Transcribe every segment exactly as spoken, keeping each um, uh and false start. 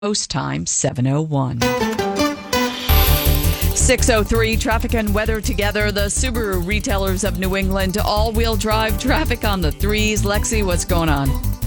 Post time seven oh one. six oh three, traffic and weather together. The Subaru retailers of New England, all-wheel drive traffic on the threes. Lexi, what's going on?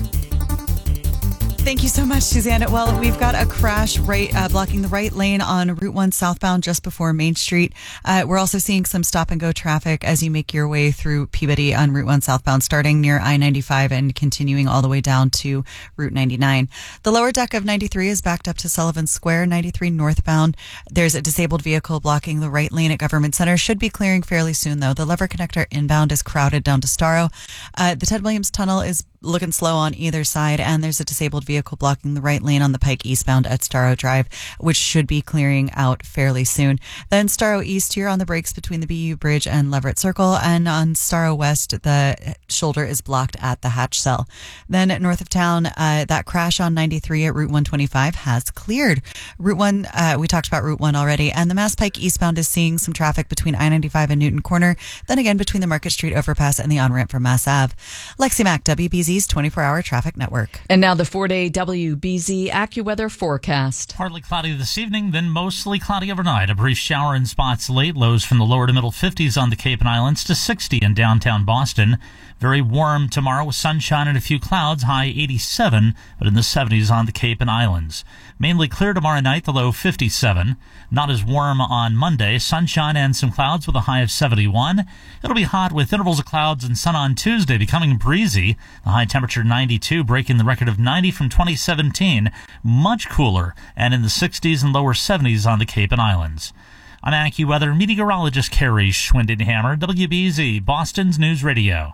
Thank you so much, Suzanne. Well, we've got a crash right uh, blocking the right lane on Route one southbound just before Main Street. Uh, we're also seeing some stop-and-go traffic as you make your way through Peabody on Route one southbound, starting near I ninety-five and continuing all the way down to Route ninety-nine. The lower deck of ninety-three is backed up to Sullivan Square. ninety-three northbound, there's a disabled vehicle blocking the right lane at Government Center. Should be clearing fairly soon, though. The lever connector inbound is crowded down to Starro. Uh, the Ted Williams Tunnel is looking slow on either side, and there's a disabled vehicle blocking the right lane on the Pike eastbound at Starro Drive, which should be clearing out fairly soon. Then Starro East here on the brakes between the B U Bridge and Leverett Circle, and on Starro West, the shoulder is blocked at the Hatch Cell. Then north of town, uh, that crash on ninety-three at Route one twenty-five has cleared. Route one, uh, we talked about Route one already, and the Mass Pike eastbound is seeing some traffic between I ninety-five and Newton Corner, then again between the Market Street overpass and the on-ramp from Mass Ave. Lexi Mack, W B Z's twenty-four hour traffic network. And now the four-day W B Z AccuWeather forecast. Partly cloudy this evening, then mostly cloudy overnight. A brief shower in spots late. Lows from the lower to middle fifties on the Cape and Islands to sixty in downtown Boston. Very warm tomorrow with sunshine and a few clouds, high eighty-seven, but in the seventies on the Cape and Islands. Mainly clear tomorrow night, the low fifty-seven. Not as warm on Monday, sunshine and some clouds with a high of seventy-one. It'll be hot with intervals of clouds and sun on Tuesday, becoming breezy. The high temperature ninety-two, breaking the record of ninety from twenty seventeen. Much cooler, and in the sixties and lower seventies on the Cape and Islands. I'm AccuWeather meteorologist Carrie Schwindenhammer, W B Z, Boston's News Radio.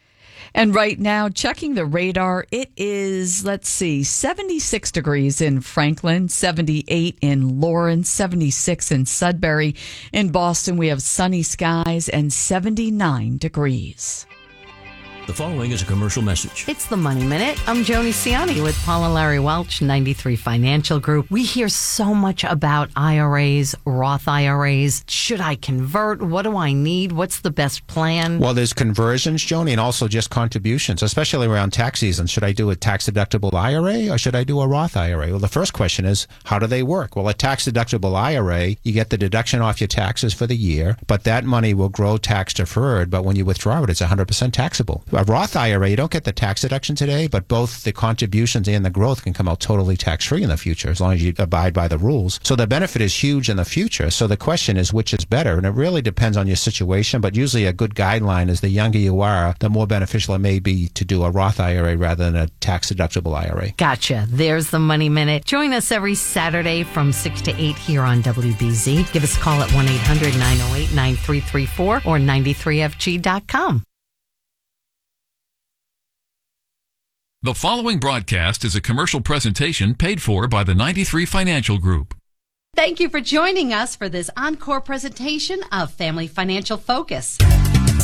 And right now, checking the radar, it is, let's see, seventy-six degrees in Franklin, seventy-eight in Lawrence, seventy-six in Sudbury. In Boston, we have sunny skies and seventy-nine degrees. The following is a commercial message. It's the Money Minute. I'm Joni Ciani with Paul and Larry Welch, ninety-three Financial Group. We hear so much about I R As, Roth I R As. Should I convert? What do I need? What's the best plan? Well, there's conversions, Joni, and also just contributions, especially around tax season. Should I do a tax-deductible I R A or should I do a Roth I R A? Well, the first question is, how do they work? Well, a tax-deductible I R A, you get the deduction off your taxes for the year, but that money will grow tax-deferred, but when you withdraw it, it's one hundred percent taxable. A Roth I R A, you don't get the tax deduction today, but both the contributions and the growth can come out totally tax-free in the future as long as you abide by the rules. So the benefit is huge in the future. So the question is, which is better? And it really depends on your situation, but usually a good guideline is the younger you are, the more beneficial it may be to do a Roth I R A rather than a tax-deductible I R A. Gotcha. There's the Money Minute. Join us every Saturday from six to eight here on W B Z. Give us a call at one eight hundred nine oh eight nine three three four or ninety-three F G dot com. The following broadcast is a commercial presentation paid for by the ninety-three Financial Group. Thank you for joining us for this encore presentation of Family Financial Focus.